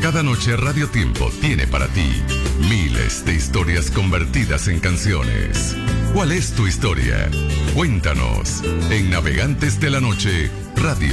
Cada noche Radio Tiempo tiene para ti miles de historias convertidas en canciones. ¿Cuál es tu historia? Cuéntanos en Navegantes de la Noche Radio.